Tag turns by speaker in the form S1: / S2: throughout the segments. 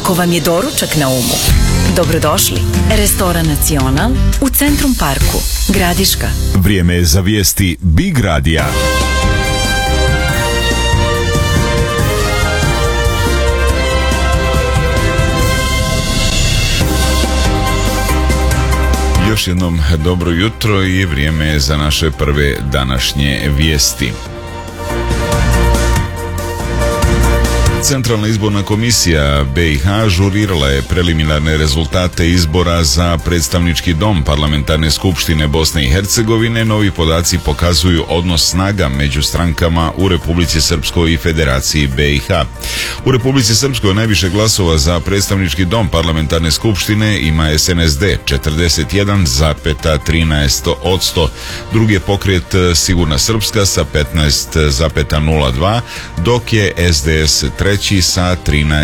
S1: Ako vam je doručak na umu, dobrodošli. Restoran Nacional u Centrum Parku, Gradiška.
S2: Vrijeme je za vijesti Big Radija. Još jednom dobro jutro i vrijeme je za naše prve današnje vijesti. Centralna izborna komisija BiH žurirala je preliminarne rezultate izbora za predstavnički dom Parlamentarne skupštine Bosne i Hercegovine. Novi podaci pokazuju odnos snaga među strankama u Republici Srpskoj i Federaciji BiH. U Republici Srpskoj najviše glasova za predstavnički dom Parlamentarne skupštine ima SNSD 41,13%. Drugi je pokret Sigurna Srpska sa 15,02%, dok je SDS treći sa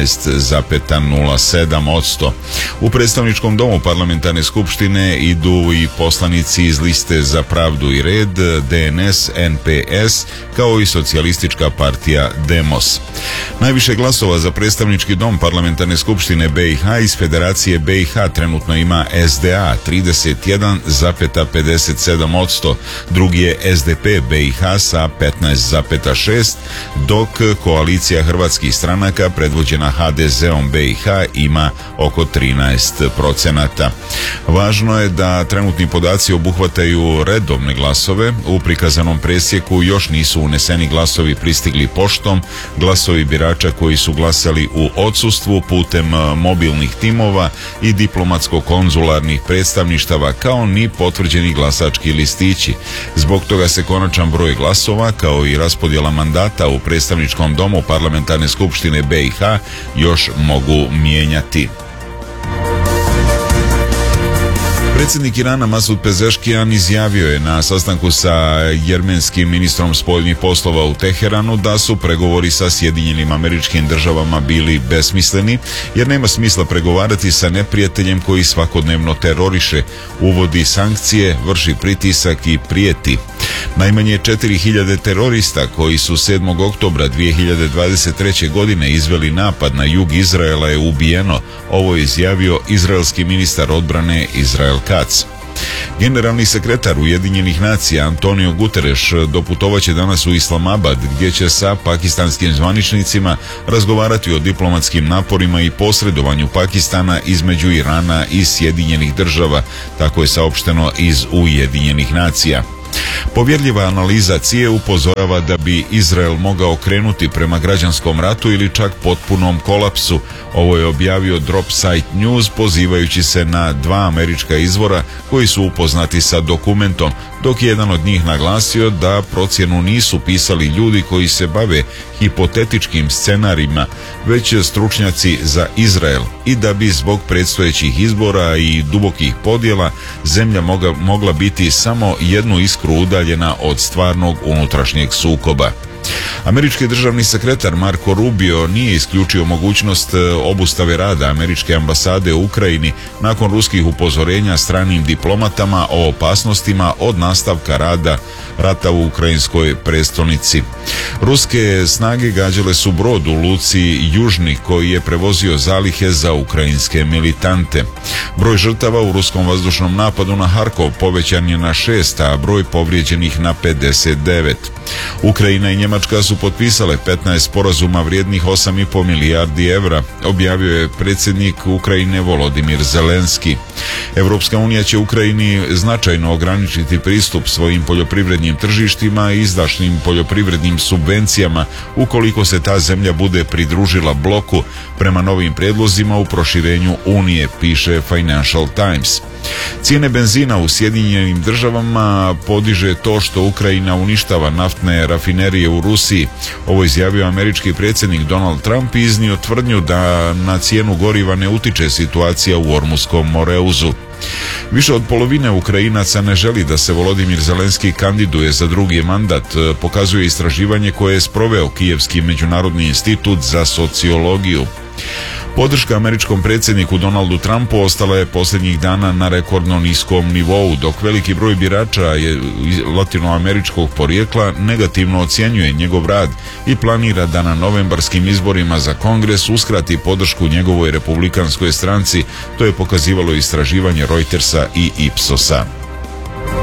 S2: 13,07%. U predstavničkom domu Parlamentarne skupštine idu i poslanici iz liste Za pravdu i red, DNS, NPS, kao i socijalistička partija Demos. Najviše glasova za predstavnički dom Parlamentarne skupštine BiH iz Federacije BiH trenutno ima SDA 31,57%, drugi je SDP BiH sa 15,6%, dok koalicija hrvatskih stranaka predvođena HDZ-om BiH ima oko 13%. Važno je da trenutni podaci obuhvataju redovne glasove. U prikazanom presjeku još nisu uneseni glasovi pristigli poštom, glasovi birača koji su glasali u odsustvu putem mobilnih timova i diplomatsko-konzularnih predstavništava, kao ni potvrđeni glasački listići. Zbog toga se konačan broj glasova kao i raspodjela mandata u predstavničkom domu Parlamentarne skupštine BiH još mogu mijenjati. Predsjednik Irana Masud Pezeškijan izjavio je na sastanku sa jermenskim ministrom spoljnih poslova u Teheranu da su pregovori sa Sjedinjenim Američkim Državama bili besmisleni, jer nema smisla pregovarati sa neprijateljem koji svakodnevno teroriše, uvodi sankcije, vrši pritisak i prijeti. Najmanje 4000 terorista koji su 7. oktobra 2023. godine izveli napad na jug Izraela je ubijeno. Ovo je izjavio izraelski ministar odbrane Israel Katz. Generalni sekretar Ujedinjenih nacija Antonio Guterres doputovaće danas u Islamabad, gdje će sa pakistanskim zvaničnicima razgovarati o diplomatskim naporima i posredovanju Pakistana između Irana i Sjedinjenih Država, tako je saopšteno iz Ujedinjenih nacija. Povjerljiva analiza CIA upozorava da bi Izrael mogao krenuti prema građanskom ratu ili čak potpunom kolapsu. Ovo je objavio Dropsite News pozivajući se na dva američka izvora koji su upoznati sa dokumentom, dok je jedan od njih naglasio da procjenu nisu pisali ljudi koji se bave hipotetičkim scenarijima, već stručnjaci za Izrael, i da bi zbog predstojećih izbora i dubokih podjela zemlja mogla biti samo jednu iskru udaljena od stvarnog unutrašnjeg sukoba. Američki državni sekretar Marco Rubio nije isključio mogućnost obustave rada američke ambasade u Ukrajini nakon ruskih upozorenja stranim diplomatama o opasnostima od nastavka rata u ukrajinskoj prestonici. Ruske snage gađale su brod u luci Južni koji je prevozio zalihe za ukrajinske militante. Broj žrtava u ruskom vazdušnom napadu na Harkov povećan je na 6, a broj povrijeđenih na 59. Ukrajina i Njemačka su potpisale 15 sporazuma vrijednih 8,5 milijardi evra, objavio je predsjednik Ukrajine Volodimir Zelenski. Europska unija će Ukrajini značajno ograničiti pristup svojim poljoprivrednim tržištima i izdašnim poljoprivrednim subvencijama ukoliko se ta zemlja bude pridružila bloku prema novim prijedlozima u proširenju Unije, piše Financial Times. Cijene benzina u Sjedinjenim Državama podiže to što Ukrajina uništava naftne rafinerije u Rusiji. Ovo izjavio američki predsjednik Donald Trump i iznio tvrdnju da na cijenu goriva ne utiče situacija u Ormuskom Moreuzu. Više od polovine Ukrajinaca ne želi da se Volodimir Zelenski kandiduje za drugi mandat, pokazuje istraživanje koje je sproveo Kijevski međunarodni institut za sociologiju. Podrška američkom predsjedniku Donaldu Trumpu ostala je posljednjih dana na rekordno niskom nivou, dok veliki broj birača je latinoameričkog porijekla negativno ocjenjuje njegov rad i planira da na novembarskim izborima za Kongres uskrati podršku njegovoj republikanskoj stranci. To je pokazivalo istraživanje Reutersa i Ipsosa.